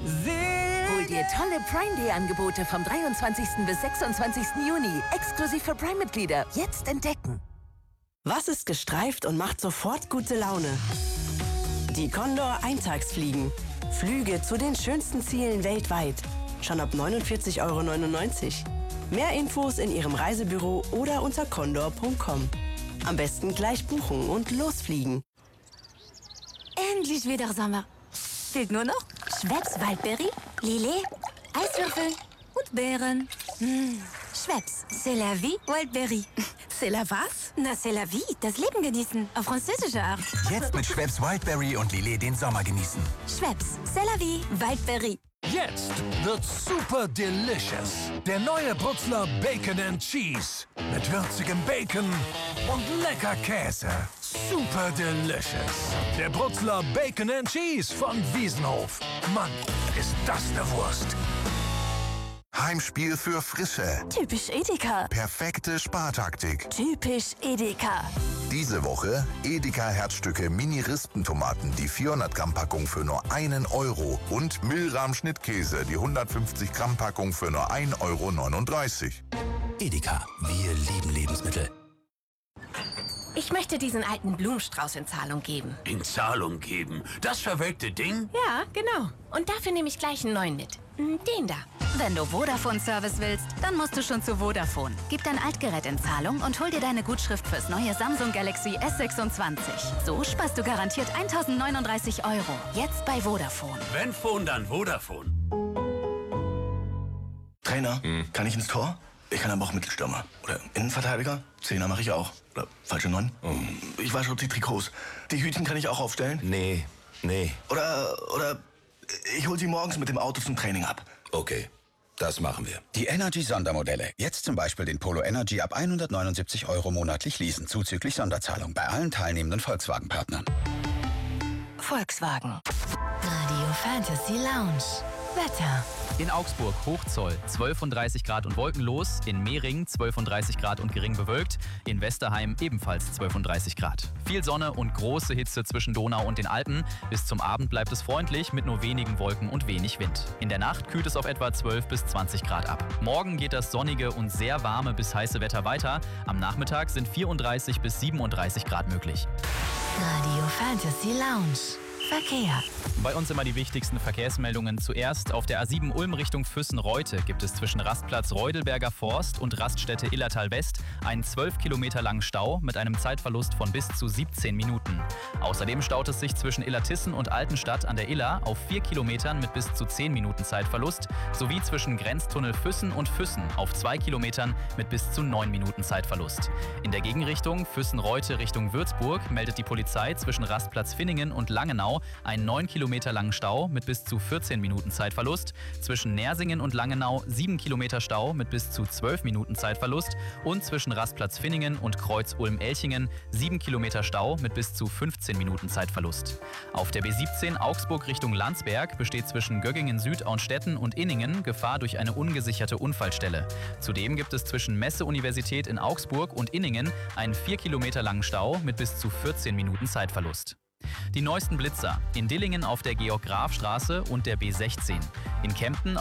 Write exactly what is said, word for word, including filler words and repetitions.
Hol dir tolle Prime Day Angebote vom dreiundzwanzigsten bis sechsundzwanzigsten Juni. Exklusiv für Prime-Mitglieder. Jetzt entdecken. Was ist gestreift und macht sofort gute Laune? Die Condor Eintagsfliegen. Flüge zu den schönsten Zielen weltweit. Schon ab neunundvierzig Euro neunundneunzig. Mehr Infos in Ihrem Reisebüro oder unter condor punkt com. Am besten gleich buchen und losfliegen. Endlich wieder Sommer. Fehlt nur noch Schweppes Waldbeere, Lillet, Eiswürfel und Beeren. Mmh. Schweppes, c'est la vie, Waldbeere. C'est la was? Na, c'est la vie, das Leben genießen. Auf französische Art. Jetzt mit Schweppes Wildberry und Lillet den Sommer genießen. Schweppes, c'est la vie, Waldbeere. Jetzt wird super delicious. Der neue Brutzler Bacon and Cheese. Mit würzigem Bacon und lecker Käse. Super delicious. Der Brutzler Bacon and Cheese von Wiesenhof. Mann, ist das eine Wurst. Heimspiel für Frische. Typisch Edeka. Perfekte Spartaktik. Typisch Edeka. Diese Woche Edeka Herzstücke Mini-Rispentomaten, die vierhundert Gramm Packung für nur einen Euro. Und Milram Schnittkäse, die hundertfünfzig Gramm Packung für nur ein Euro neununddreißig. Edeka, wir lieben Lebensmittel. Ich möchte diesen alten Blumenstrauß in Zahlung geben. In Zahlung geben? Das verwelkte Ding? Ja, genau. Und dafür nehme ich gleich einen neuen mit. Den da. Wenn du Vodafone-Service willst, dann musst du schon zu Vodafone. Gib dein Altgerät in Zahlung und hol dir deine Gutschrift fürs neue Samsung Galaxy S sechsundzwanzig. So sparst du garantiert eintausendneununddreißig Euro. Jetzt bei Vodafone. Wenn Phone, dann Vodafone. Trainer, hm. kann ich ins Tor? Ich kann aber auch Mittelstürmer. Oder Innenverteidiger? Zehner mache ich auch. Oder falsche Neun? Hm. Ich wasche die Trikots. Die Hütchen kann ich auch aufstellen? Nee, nee. Oder, oder ich hol sie morgens mit dem Auto zum Training ab. Okay, das machen wir. Die Energy-Sondermodelle. Jetzt zum Beispiel den Polo Energy ab hundertneunundsiebzig Euro monatlich leasen, zuzüglich Sonderzahlung bei allen teilnehmenden Volkswagen-Partnern. Volkswagen. Radio Fantasy Lounge. Wetter. In Augsburg Hochzoll zwölfunddreißig Grad und wolkenlos, in Mehring zwölfunddreißig Grad und gering bewölkt, in Westerheim ebenfalls zwölfunddreißig Grad. Viel Sonne und große Hitze zwischen Donau und den Alpen. Bis zum Abend bleibt es freundlich mit nur wenigen Wolken und wenig Wind. In der Nacht kühlt es auf etwa zwölf bis zwanzig Grad ab. Morgen geht das sonnige und sehr warme bis heiße Wetter weiter. Am Nachmittag sind vierunddreißig bis siebenunddreißig Grad möglich. Radio Fantasy Lounge. Verkehr. Bei uns immer die wichtigsten Verkehrsmeldungen. Zuerst auf der A sieben Ulm Richtung Füssen-Reute gibt es zwischen Rastplatz Reudelberger Forst und Raststätte Illertal West einen zwölf Kilometer langen Stau mit einem Zeitverlust von bis zu siebzehn Minuten. Außerdem staut es sich zwischen Illertissen und Altenstadt an der Iller auf vier Kilometern mit bis zu zehn Minuten Zeitverlust sowie zwischen Grenztunnel Füssen und Füssen auf zwei Kilometern mit bis zu neun Minuten Zeitverlust. In der Gegenrichtung Füssen-Reute Richtung Würzburg meldet die Polizei zwischen Rastplatz Finningen und Langenau einen neun Kilometer langen Stau mit bis zu vierzehn Minuten Zeitverlust, zwischen Nersingen und Langenau sieben Kilometer Stau mit bis zu zwölf Minuten Zeitverlust und zwischen Rastplatz Finningen und Kreuz Ulm-Elchingen sieben Kilometer Stau mit bis zu fünfzehn Minuten Zeitverlust. Auf der B siebzehn Augsburg Richtung Landsberg besteht zwischen Göggingen Süd, Auenstetten und Inningen Gefahr durch eine ungesicherte Unfallstelle. Zudem gibt es zwischen Messe-Universität in Augsburg und Inningen einen vier Kilometer langen Stau mit bis zu vierzehn Minuten Zeitverlust. Die neuesten Blitzer in Dillingen auf der Georg-Graf-Straße und der B sechzehn, in Kempten